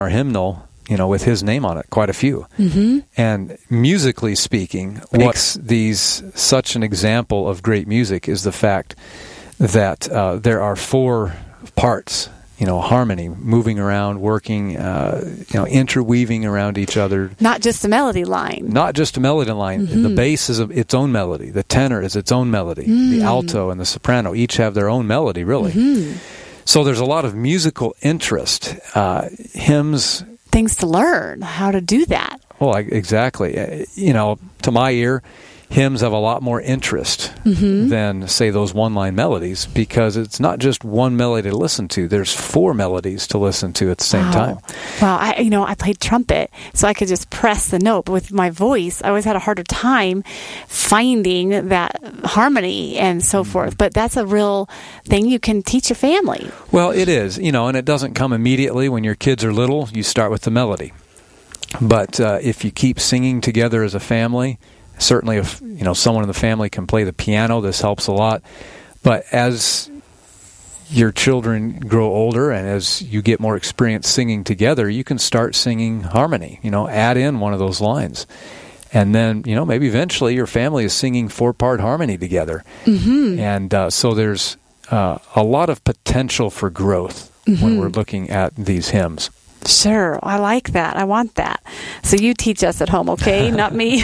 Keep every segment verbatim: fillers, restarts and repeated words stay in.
our hymnal, you know, with his name on it, quite a few. Mm-hmm. And musically speaking, what makes these such an example of great music is the fact that uh, there are four parts, you know, harmony, moving around, working, uh, you know, interweaving around each other. Not just a melody line. Not just a melody line. Mm-hmm. The bass is a, its own melody. The tenor is its own melody. Mm. The alto and the soprano each have their own melody, really. Mm-hmm. So there's a lot of musical interest. Uh, hymns... Things to learn, how to do that. Well, I, exactly. Uh, you know, to my ear, hymns have a lot more interest mm-hmm. than, say, those one-line melodies, because it's not just one melody to listen to. There's four melodies to listen to at the same wow. time. Well, I, you know, I played trumpet, so I could just press the note. But with my voice, I always had a harder time finding that harmony and so mm-hmm. forth. But that's a real thing you can teach your family. Well, it is, you know, and it doesn't come immediately. When your kids are little, you start with the melody. But uh, if you keep singing together as a family, certainly if, you know, someone in the family can play the piano, this helps a lot. But as your children grow older and as you get more experience singing together, you can start singing harmony, you know, add in one of those lines. And then, you know, maybe eventually your family is singing four-part harmony together. Mm-hmm. And uh, so there's uh, a lot of potential for growth mm-hmm. when we're looking at these hymns. Sure. I like that. I want that. So you teach us at home, okay? Not me.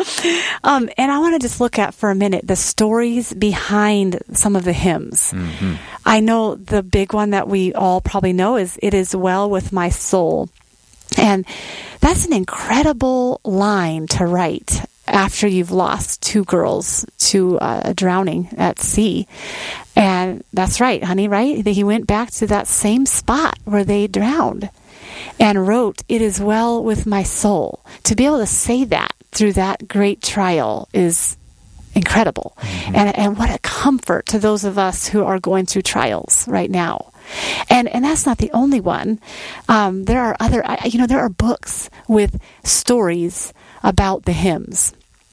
um, and I want to just look at for a minute the stories behind some of the hymns. Mm-hmm. I know the big one that we all probably know is "It Is Well With My Soul." And that's an incredible line to write after you've lost two girls to uh, a drowning at sea. And that's right, honey, right? He went back to that same spot where they drowned and wrote, "It is well with my soul." To be able to say that through that great trial is incredible. Mm-hmm. And and what a comfort to those of us who are going through trials right now. And and that's not the only one. Um, there are other, you know, there are books with stories about the hymns.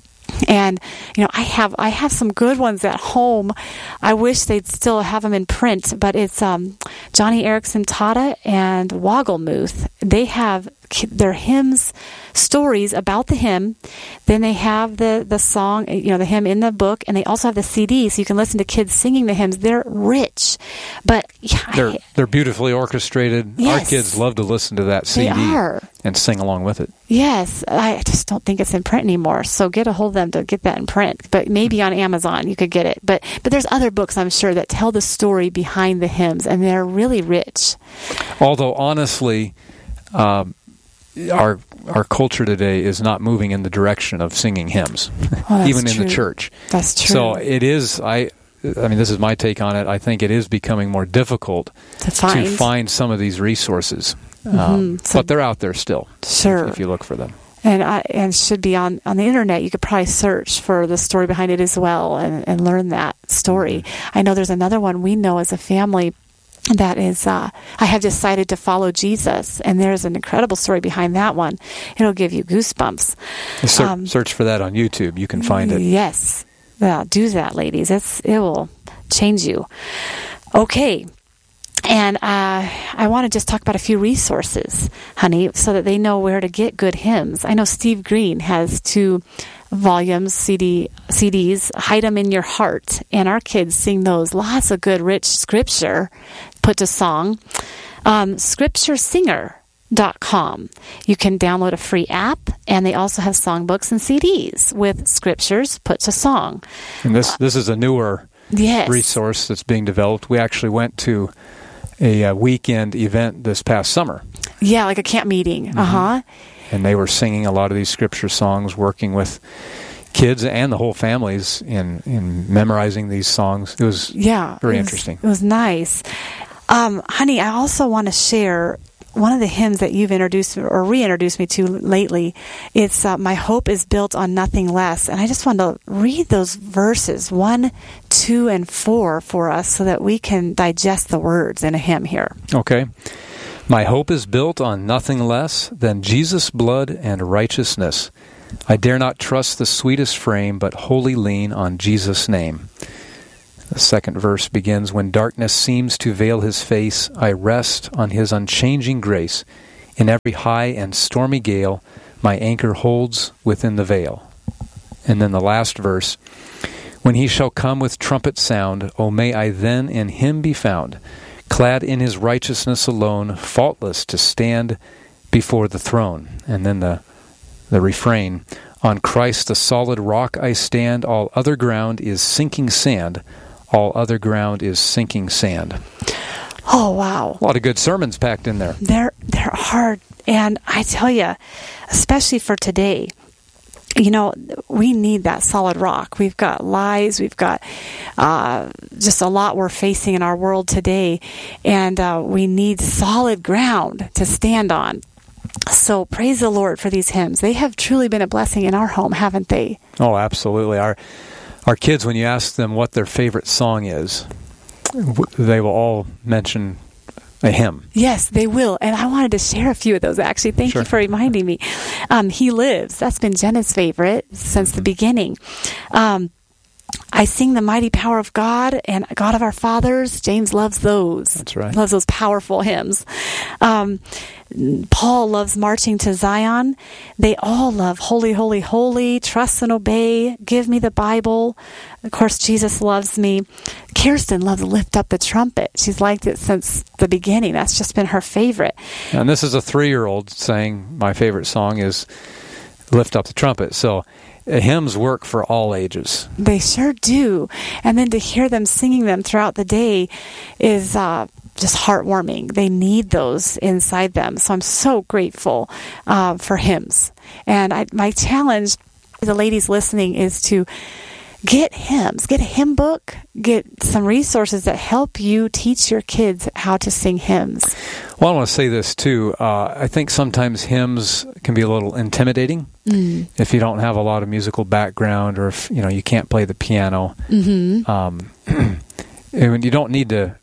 And, you know, I have I have some good ones at home. I wish they'd still have them in print, but it's um, Johnny Erickson Tata and Wogglemuth. They have their hymns, stories about the hymn. Then they have the, the song, you know, the hymn in the book, and they also have the C D, so you can listen to kids singing the hymns. They're rich, but they're I, they're beautifully orchestrated. Yes, our kids love to listen to that C D they are. And sing along with it. Yes, I just don't think it's in print anymore. So get a hold of them to get that in print. But maybe on Amazon you could get it. But but there's other books, I'm sure, that tell the story behind the hymns, and they're really rich. Although honestly, um, our our culture today is not moving in the direction of singing hymns, oh, even in true. the church. That's true. So it is. I. I mean, this is my take on it. I think it is becoming more difficult to find, to find some of these resources, mm-hmm. um, so, but they're out there still. Sure, if, if you look for them. And I, and should be on, on the internet. You could probably search for the story behind it as well and, and learn that story. Mm-hmm. I know there's another one we know as a family that is, uh, I have decided to follow Jesus, and there's an incredible story behind that one. It'll give you goosebumps. Ser- um, search for that on YouTube. You can find it. Yes. Yeah, do that, ladies. It's, it will change you. Okay. And uh, I want to just talk about a few resources, honey, so that they know where to get good hymns. I know Steve Green has two volumes, C D, C Ds, Hide 'Em in Your Heart, and our kids sing those. Lots of good, rich scripture put to song. Um, scripture singer dot com. You can download a free app, and they also have songbooks and C Ds with scriptures put to song. And this this is a newer yes. resource that's being developed. We actually went to a uh, weekend event this past summer. Yeah, like a camp meeting. Mm-hmm. Uh-huh. And they were singing a lot of these scripture songs, working with kids and the whole families in, in memorizing these songs. It was yeah, very it was, interesting. It was nice. Um, honey, I also want to share one of the hymns that you've introduced or reintroduced me to lately. It's uh, My Hope is Built on Nothing Less. And I just want to read those verses, one, two, and four for us so that we can digest the words in a hymn here. Okay. My hope is built on nothing less than Jesus' blood and righteousness. I dare not trust the sweetest frame, but wholly lean on Jesus' name. The second verse begins, When darkness seems to veil his face, I rest on his unchanging grace. In every high and stormy gale, my anchor holds within the veil. And then the last verse, when he shall come with trumpet sound, O may I then in him be found, clad in his righteousness alone, faultless to stand before the throne. And then the the refrain, on Christ the solid rock I stand, all other ground is sinking sand, all other ground is sinking sand. Oh, wow. A lot of good sermons packed in there. They're, they're hard. And I tell you, especially for today, you know, we need that solid rock. We've got lies. We've got uh, just a lot we're facing in our world today. And uh, we need solid ground to stand on. So praise the Lord for these hymns. They have truly been a blessing in our home, haven't they? Oh, absolutely. Our our kids, when you ask them what their favorite song is, they will all mention a hymn. Yes, they will. And I wanted to share a few of those, actually. Thank Sure. you for reminding me. Um, He Lives. That's been Jenna's favorite since the beginning. Um, I sing the mighty power of God and God of our fathers. James loves those. That's right. Loves those powerful hymns. Um, Paul loves marching to Zion. They all love holy, holy, holy, trust and obey, give me the Bible. Of course, Jesus loves me. Kirsten loves lift up the trumpet. She's liked it since the beginning. That's just been her favorite. And this is a three-year-old saying, my favorite song is Lift Up the Trumpet. So uh, hymns work for all ages. They sure do. And then to hear them singing them throughout the day is uh, just heartwarming. They need those inside them. So I'm so grateful uh, for hymns. And I, my challenge to the ladies listening is to get hymns, get a hymn book, get some resources that help you teach your kids how to sing hymns. Well, I want to say this too. Uh, I think sometimes hymns can be a little intimidating mm. if you don't have a lot of musical background, or if you know you can't play the piano. Mm-hmm. Um, and you don't need to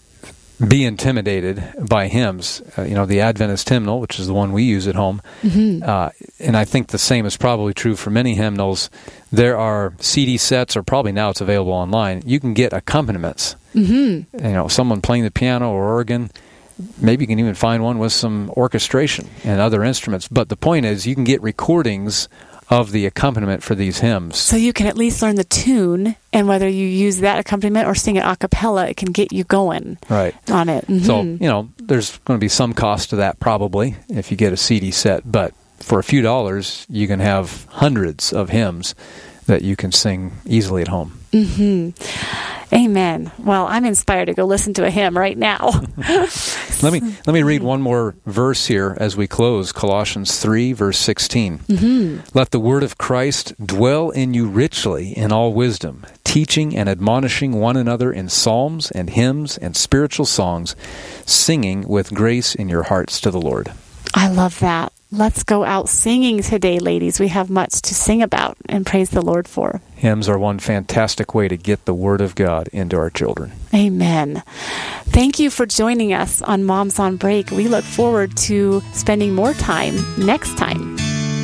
be intimidated by hymns. Uh, you know, the Adventist hymnal, which is the one we use at home, mm-hmm. uh, and I think the same is probably true for many hymnals. There are C D sets, or probably now it's available online. You can get accompaniments. Mm-hmm. You know, someone playing the piano or organ. Maybe you can even find one with some orchestration and other instruments. But the point is, you can get recordings of the accompaniment for these hymns. So you can at least learn the tune, and whether you use that accompaniment or sing it a cappella, it can get you going right. on it. Mm-hmm. So, you know, there's going to be some cost to that probably if you get a C D set. But for a few dollars, you can have hundreds of hymns that you can sing easily at home. Mm-hmm. Amen. Well, I'm inspired to go listen to a hymn right now. let me let me read one more verse here as we close. Colossians three, verse sixteen. Mm-hmm. Let the word of Christ dwell in you richly in all wisdom, teaching and admonishing one another in psalms and hymns and spiritual songs, singing with grace in your hearts to the Lord. I love that. Let's go out singing today, ladies. We have much to sing about and praise the Lord for. Hymns are one fantastic way to get the Word of God into our children. Amen. Thank you for joining us on Moms on Break. We look forward to spending more time next time.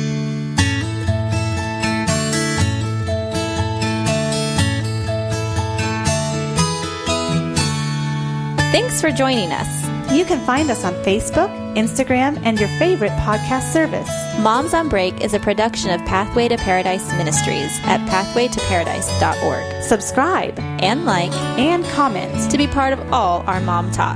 Thanks for joining us. You can find us on Facebook, Instagram, and your favorite podcast service. Moms on Break is a production of Pathway to Paradise Ministries at pathway to paradise dot org. Subscribe and like and comment to be part of all our mom talk.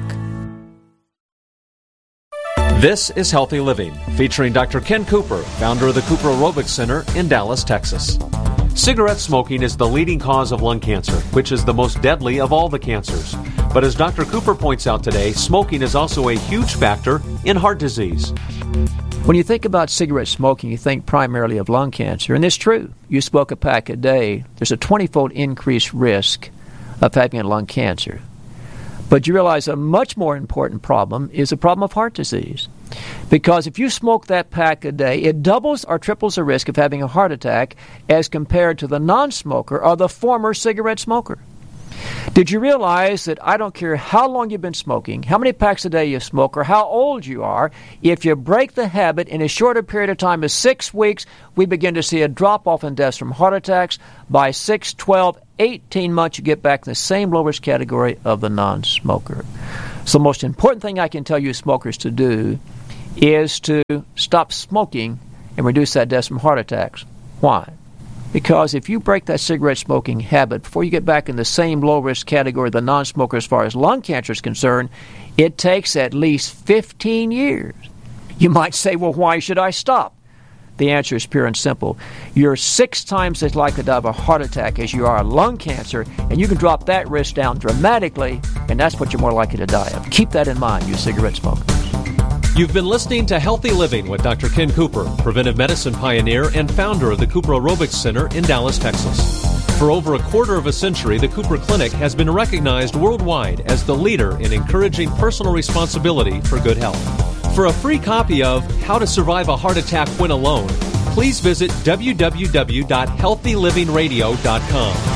This is Healthy Living, featuring Doctor Ken Cooper, founder of the Cooper Aerobics Center in Dallas, Texas. Cigarette smoking is the leading cause of lung cancer, which is the most deadly of all the cancers. But as Doctor Cooper points out today, smoking is also a huge factor in heart disease. When you think about cigarette smoking, you think primarily of lung cancer, and it's true. You smoke a pack a day, there's a twenty-fold increased risk of having a lung cancer. But you realize a much more important problem is the problem of heart disease. Because if you smoke that pack a day, it doubles or triples the risk of having a heart attack as compared to the non-smoker or the former cigarette smoker. Did you realize that I don't care how long you've been smoking, how many packs a day you smoke, or how old you are, if you break the habit in a shorter period of time as six weeks, we begin to see a drop-off in deaths from heart attacks. By six, twelve, eighteen months, you get back in the same low-risk category of the non-smoker. So the most important thing I can tell you smokers to do is to stop smoking and reduce that death from heart attacks. Why? Because if you break that cigarette smoking habit before you get back in the same low-risk category of the non-smoker as far as lung cancer is concerned, it takes at least fifteen years. You might say, well, why should I stop? The answer is pure and simple. You're six times as likely to have a heart attack as you are lung cancer, and you can drop that risk down dramatically, and that's what you're more likely to die of. Keep that in mind, you cigarette smokers. You've been listening to Healthy Living with Doctor Ken Cooper, preventive medicine pioneer and founder of the Cooper Aerobics Center in Dallas, Texas. For over a quarter of a century, the Cooper Clinic has been recognized worldwide as the leader in encouraging personal responsibility for good health. For a free copy of How to Survive a Heart Attack When Alone, please visit w w w dot healthy living radio dot com.